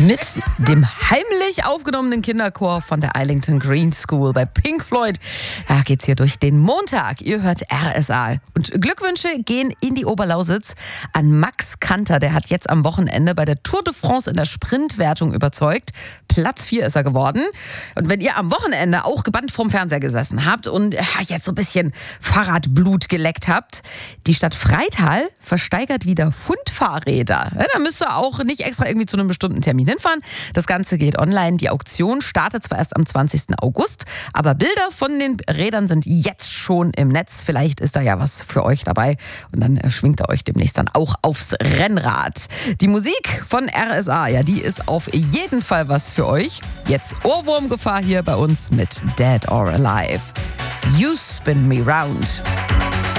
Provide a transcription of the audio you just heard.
mit dem heimlich aufgenommenen Kinderchor von der Islington Green School bei Pink Floyd. Da geht's hier durch den Montag. Ihr hört RSA. Und Glückwünsche gehen in die Oberlausitz an Max Kanter. Der hat jetzt am Wochenende bei der Tour de France in der Sprintwertung überzeugt. Platz 4 ist er geworden. Und wenn ihr am Wochenende auch gebannt vorm Fernseher gesessen habt und jetzt so ein bisschen Fahrradblut geleckt habt, die Stadt Freital versteigert wieder Fundfahrräder. Ja, da müsst ihr auch nicht extra irgendwie zu einem bestimmten Termin hinfahren. Das Ganze geht online. Die Auktion startet zwar erst am 20. August, aber Bilder von den Rädern sind jetzt schon im Netz. Vielleicht ist da ja was für euch dabei und dann schwingt ihr euch demnächst dann auch aufs Rennrad. Die Musik von RSA, ja, die ist auf jeden Fall was für euch. Jetzt Ohrwurmgefahr hier bei uns mit Dead or Alive. You spin me round.